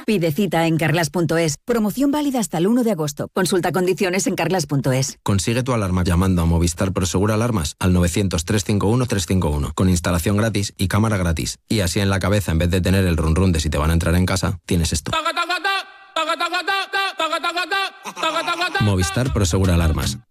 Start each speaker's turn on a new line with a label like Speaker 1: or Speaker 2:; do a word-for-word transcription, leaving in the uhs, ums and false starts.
Speaker 1: Pide cita en carglass punto es. Promoción válida hasta el uno de agosto. Consulta condiciones en carglass punto es.
Speaker 2: Consigue tu alarma llamando a Movistar Prosegur Alarmas al novecientos, trescientos cincuenta y uno, trescientos cincuenta y uno, con instalación gratis y cámara gratis. Y así en la cabeza, en vez de tener el run run de si te van a entrar en casa, tienes esto. Movistar Prosegur Alarmas.